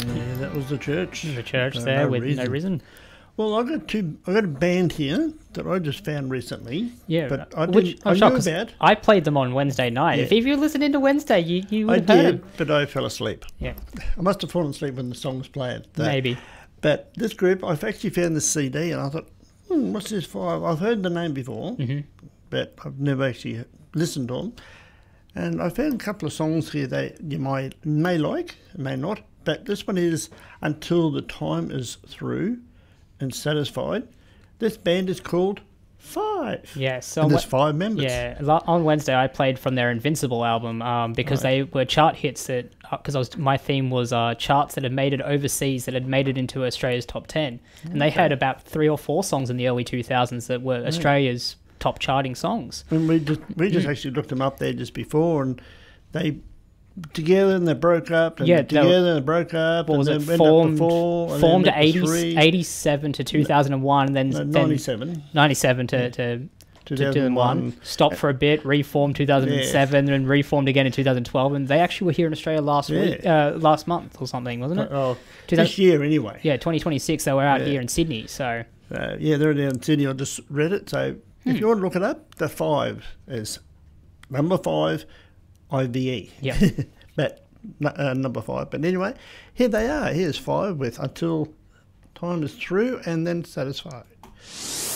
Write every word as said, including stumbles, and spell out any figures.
Yeah, that was the church. The church Uh, there no with reason. No Reason. Well, I got two. I got a band here that I just found recently. Yeah, but I which didn't. I'm I shocked knew 'cause about. I played them on Wednesday night. Yeah. If you were listening to Wednesday, you, you I would have heard did, them. but I fell asleep. Yeah, I must have fallen asleep when the songs played. That. maybe. But this group, I've actually found this C D, and I thought, hmm, what's this for? I've heard the name before, hmm but I've never actually listened to them. And I found a couple of songs here that you might may like, may not. But this one is Until the Time Is Through and Satisfied. This band is called Five. Yeah, so and there's wh- five members. Yeah, lo- on Wednesday I played from their Invincible album um, because Right. they were chart hits that because I was my theme was uh, charts that had made it overseas that had made it into Australia's top ten, and they had about three or four songs in the early two thousands that were Australia's top charting songs. And we just we just Mm. actually looked them up there just before, and they together and they broke up, and Yeah, yeah, they were- together and they broke up. What was and it? then Formed, went up to four, and formed then went to eighty, three. eighty-seven to two thousand one, and then, No, then ninety-seven. ninety-seven to, to, to two thousand one. Stopped for a bit, reformed two thousand seven, and reformed again in two thousand twelve. And they actually were here in Australia last Yeah. week, uh, last month or something, wasn't it? Oh, two this thousand year anyway. Yeah, twenty twenty-six. They were out Yeah. here in Sydney. So Uh, yeah, they're down in Sydney. I just read it. So if Hmm. you want to look it up, the five is number five, I V E. Yep. but uh, number five. But anyway, here they are. Here's five with Until Time Is Through and then Satisfied.